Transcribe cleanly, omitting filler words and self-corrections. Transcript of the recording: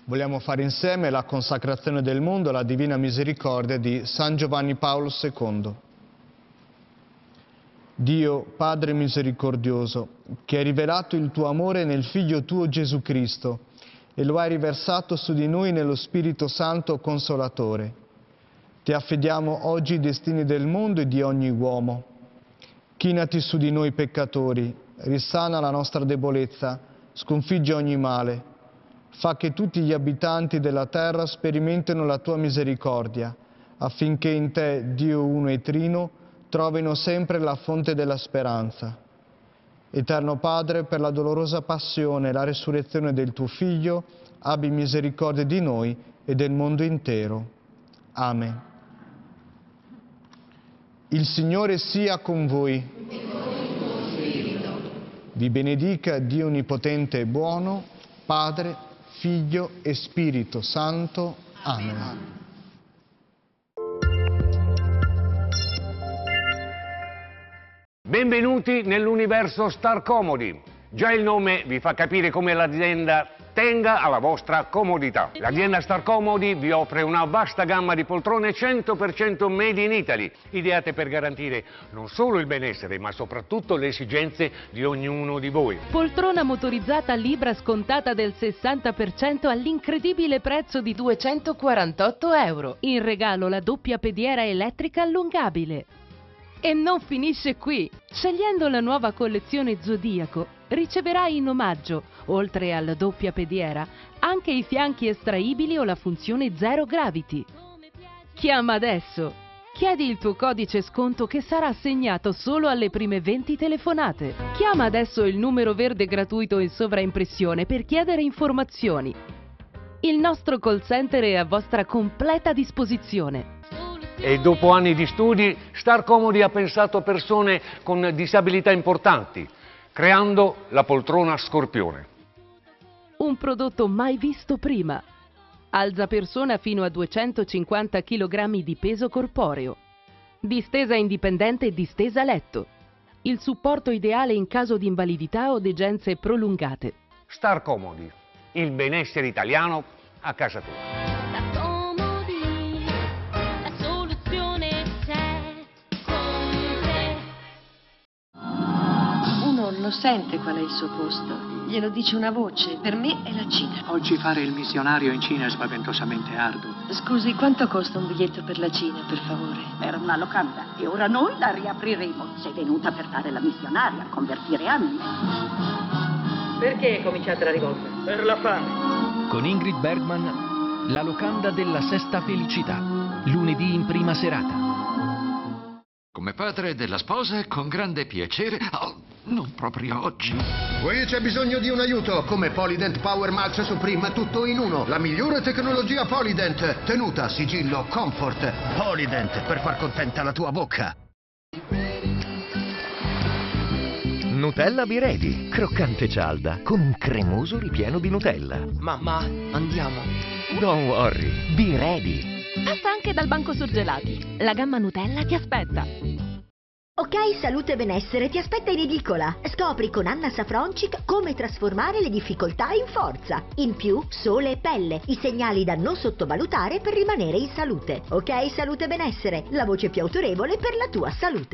Vogliamo fare insieme la consacrazione del mondo alla Divina Misericordia di San Giovanni Paolo II. Dio, Padre misericordioso, che hai rivelato il tuo amore nel Figlio tuo Gesù Cristo e lo hai riversato su di noi nello Spirito Santo Consolatore, ti affidiamo oggi i destini del mondo e di ogni uomo. Chinati su di noi peccatori, risana la nostra debolezza, sconfigge ogni male. Fa che tutti gli abitanti della terra sperimentino la tua misericordia, affinché in te, Dio uno e trino, trovino sempre la fonte della speranza. Eterno Padre, per la dolorosa passione e la resurrezione del tuo Figlio, abbi misericordia di noi e del mondo intero. Amen. Il Signore sia con voi. Vi benedica Dio Onnipotente e Buono, Padre, Figlio e Spirito Santo. Amen. Benvenuti nell'universo Star Comodi. Già il nome vi fa capire come l'azienda tenga alla vostra comodità. L'azienda Star Comodi vi offre una vasta gamma di poltrone 100% made in Italy, ideate per garantire non solo il benessere, ma soprattutto le esigenze di ognuno di voi. Poltrona motorizzata Libra scontata del 60% all'incredibile prezzo di 248 euro. In regalo la doppia pediera elettrica allungabile. E non finisce qui! Scegliendo la nuova collezione Zodiaco, riceverai in omaggio, oltre alla doppia pediera, anche i fianchi estraibili o la funzione Zero Gravity. Chiama adesso! Chiedi il tuo codice sconto che sarà assegnato solo alle prime 20 telefonate. Chiama adesso il numero verde gratuito in sovraimpressione per chiedere informazioni. Il nostro call center è a vostra completa disposizione. E dopo anni di studi, Star Comodi ha pensato a persone con disabilità importanti, creando la poltrona Scorpione. Un prodotto mai visto prima. Alza persona fino a 250 kg di peso corporeo. Distesa indipendente e distesa letto. Il supporto ideale in caso di invalidità o degenze prolungate. Star Comodi, il benessere italiano a casa tua. Lo sente qual è il suo posto, glielo dice una voce, per me è la Cina. Oggi fare il missionario in Cina è spaventosamente arduo. Scusi, quanto costa un biglietto per la Cina, per favore? Era una locanda e ora noi la riapriremo. Sei venuta per fare la missionaria, convertire anime. Perché cominciate la rivolta? Per la fame. Con Ingrid Bergman, la locanda della sesta felicità, lunedì in prima serata. Come padre della sposa e con grande piacere. Oh, non proprio oggi. Qui c'è bisogno di un aiuto. Come Polydent Power Max Supreme, tutto in uno. La migliore tecnologia Polydent. Tenuta, sigillo, comfort. Polydent, per far contenta la tua bocca. Nutella Be Ready, croccante cialda, con un cremoso ripieno di Nutella. Mamma, andiamo. Don't worry, Be Ready. Passa anche dal banco surgelati. La gamma Nutella ti aspetta. Ok Salute e Benessere ti aspetta in edicola. Scopri con Anna Safroncic come trasformare le difficoltà in forza. In più, sole e pelle, i segnali da non sottovalutare per rimanere in salute. Ok Salute e Benessere, la voce più autorevole per la tua salute.